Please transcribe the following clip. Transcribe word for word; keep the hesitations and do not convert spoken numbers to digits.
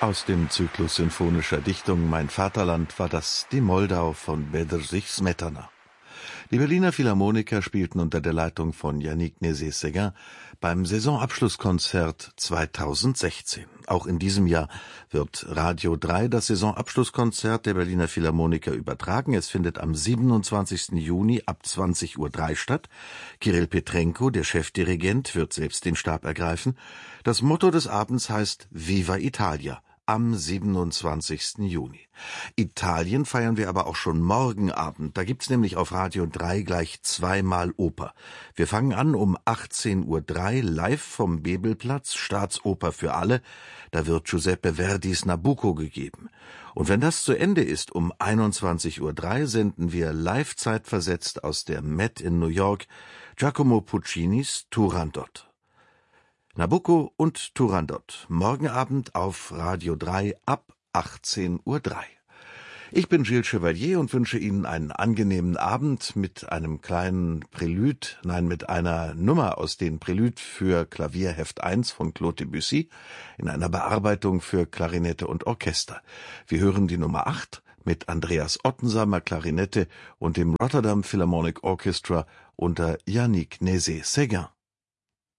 Aus dem Zyklus sinfonischer Dichtung Mein Vaterland war das Die Moldau von Bedřich Smetana. Die Berliner Philharmoniker spielten unter der Leitung von Yannick Nézet-Séguin beim Saisonabschlusskonzert zweitausendsechzehn. Auch in diesem Jahr wird Radio drei das Saisonabschlusskonzert der Berliner Philharmoniker übertragen. Es findet am siebenundzwanzigsten Juni ab zwanzig Uhr drei statt. Kirill Petrenko, der Chefdirigent, wird selbst den Stab ergreifen. Das Motto des Abends heißt Viva Italia. Am siebenundzwanzigsten Juni. Italien feiern wir aber auch schon morgen Abend. Da gibt's nämlich auf Radio drei gleich zweimal Oper. Wir fangen an um achtzehn Uhr drei live vom Bebelplatz, Staatsoper für alle. Da wird Giuseppe Verdis Nabucco gegeben. Und wenn das zu Ende ist, um einundzwanzig Uhr drei senden wir live zeitversetzt aus der Met in New York Giacomo Puccinis Turandot. Nabucco und Turandot, morgen Abend auf Radio drei ab achtzehn Uhr drei. Ich bin Gilles Chevalier und wünsche Ihnen einen angenehmen Abend mit einem kleinen Prälude, nein, mit einer Nummer aus den Prälude für Klavier Heft eins von Claude Debussy in einer Bearbeitung für Klarinette und Orchester. Wir hören die Nummer acht mit Andreas Ottensamer Klarinette und dem Rotterdam Philharmonic Orchestra unter Yannick Nézet-Séguin.